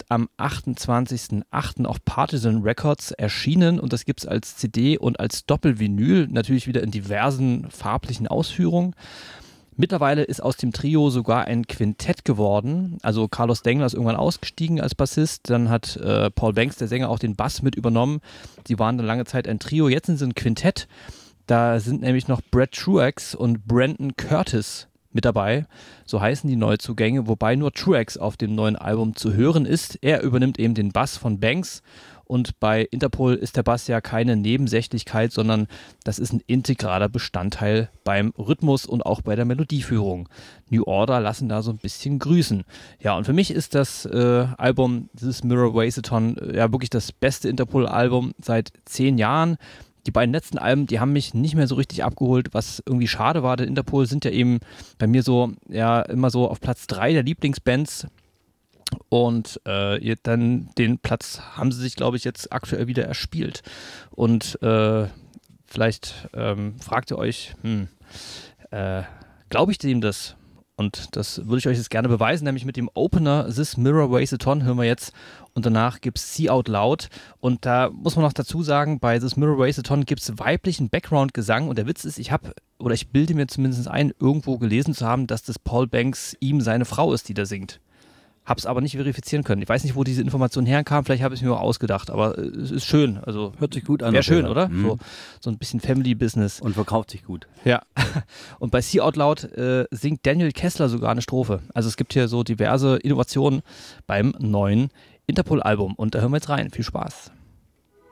am 28.08. auf Partisan Records erschienen und das gibt es als CD und als Doppelvinyl, natürlich wieder in diversen farblichen Ausführungen. Mittlerweile ist aus dem Trio sogar ein Quintett geworden. Also Carlos Dengler ist irgendwann ausgestiegen als Bassist. Dann hat Paul Banks, der Sänger, auch den Bass mit übernommen. Sie waren eine lange Zeit ein Trio. Jetzt sind sie ein Quintett. Da sind nämlich noch Brad Truax und Brandon Curtis mit dabei. So heißen die Neuzugänge, wobei nur Truax auf dem neuen Album zu hören ist. Er übernimmt eben den Bass von Banks. Und bei Interpol ist der Bass ja keine Nebensächlichkeit, sondern das ist ein integraler Bestandteil beim Rhythmus und auch bei der Melodieführung. New Order lassen da so ein bisschen grüßen. Ja, und für mich ist das Album, dieses Mirror Wasteton, ja wirklich das beste Interpol-Album seit 10 Jahren. Die beiden letzten Alben, die haben mich nicht mehr so richtig abgeholt, was irgendwie schade war, denn Interpol sind ja eben bei mir so, ja, immer so auf Platz 3 der Lieblingsbands. Und dann den Platz haben sie sich, glaube ich, jetzt aktuell wieder erspielt. Und vielleicht fragt ihr euch, glaube ich dem das? Und das würde ich euch jetzt gerne beweisen, nämlich mit dem Opener This Mirror Weighs a Ton hören wir jetzt und danach gibt es See Out Loud und da muss man noch dazu sagen, bei This Mirror Weighs a Ton gibt es weiblichen Background-Gesang und der Witz ist, ich bilde mir zumindest ein, irgendwo gelesen zu haben, dass das Paul Banks ihm seine Frau ist, die da singt. Hab's aber nicht verifizieren können. Ich weiß nicht, wo diese Information herkam, vielleicht habe ich es mir auch ausgedacht, aber es ist schön. Also hört sich gut an. Wäre schön, oder? Mhm. So ein bisschen Family-Business. Und verkauft sich gut. Ja. Und bei See Out Loud singt Daniel Kessler sogar eine Strophe. Also es gibt hier so diverse Innovationen beim neuen Interpol-Album. Und da hören wir jetzt rein. Viel Spaß.